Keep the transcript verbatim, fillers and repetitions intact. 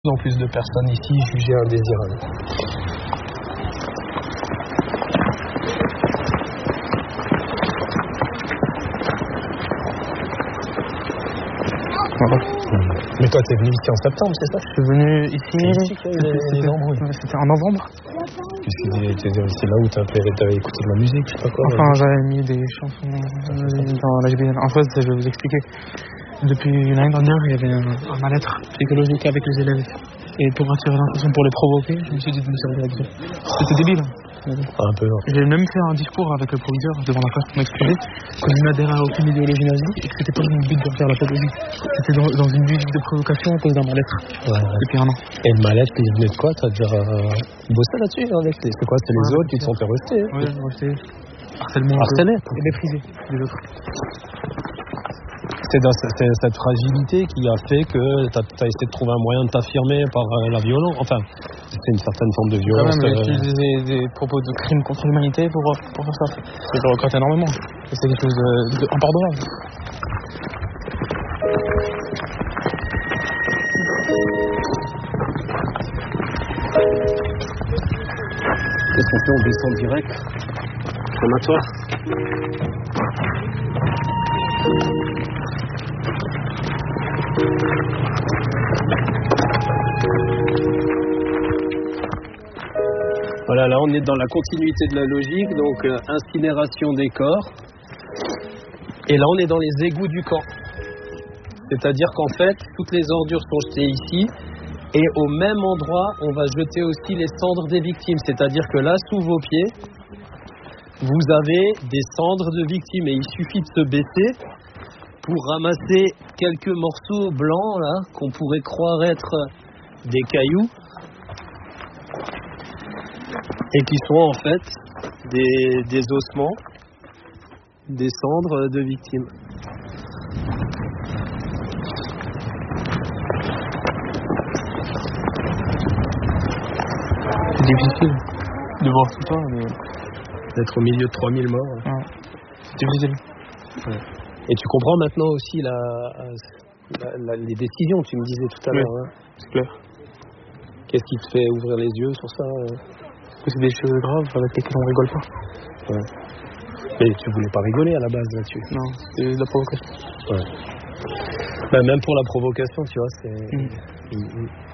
plus en plus de personnes ici jugées indésirables. Voilà. Mais toi, t'es venu ici en septembre, c'est ça? Je suis venu ici. C'est ici qu'il y a eu les, les embrouilles. C'était en novembre. C'est là où t'avais écouté de la musique, je sais pas quoi. Enfin, j'avais mis des chansons dans la G B N. En fait, je vais vous expliquer. Depuis l'année dernière, il y avait un, un mal-être psychologique avec les élèves. Et pour attirer l'attention, pour les provoquer, je me suis dit de me servir avec ça. C'était débile. Un peu. J'ai même fait un discours avec le proviseur devant la classe pour m'expliquer que je n'adhérais à aucune idéologie nazie et que c'était pas mon but de faire la pédagogie. C'était dans, dans une logique de provocation à cause d'un mal-être. Ouais, ouais. Depuis un an. Et le mal-être, il venait de quoi? T'as déjà euh, bossé là-dessus avec les... C'est quoi? C'est les ouais, autres qui te sont fait rester? Oui, resté. Harcèlement. Harcelé. Et méprisé des autres. C'est, dans, c'est cette fragilité qui a fait que tu as essayé de trouver un moyen de t'affirmer par euh, la violence. Enfin, c'est une certaine forme de violence. Quand même, j'ai utilisé euh... des, des propos de crimes contre l'humanité pour, pour faire ça. Je le regrette énormément. Et c'est quelque chose d'impardonnable. Qu'est-ce qu'on fait? On descend direct. Crématoire. Voilà, là on est dans la continuité de la logique, donc euh, incinération des corps. Et là on est dans les égouts du camp. C'est-à-dire qu'en fait, toutes les ordures sont jetées ici. Et au même endroit, on va jeter aussi les cendres des victimes. C'est-à-dire que là, sous vos pieds, vous avez des cendres de victimes. Et il suffit de se baisser pour ramasser quelques morceaux blancs, là, qu'on pourrait croire être des cailloux. Et qui sont en fait des, des ossements, des cendres de victimes. C'est difficile de voir tout ça, mais... d'être au milieu de trois mille morts. Ouais. C'est difficile. Ouais. Et tu comprends maintenant aussi la, la, la, les décisions, tu me disais tout à oui. l'heure. Hein. C'est clair. Qu'est-ce qui te fait ouvrir les yeux sur ça? C'est des choses graves avec lesquelles on rigole pas. Ouais. Mais tu voulais pas rigoler à la base là-dessus. Non, c'est de la provocation. Ouais. Bah, même pour la provocation, tu vois, c'est... Mm. Mm.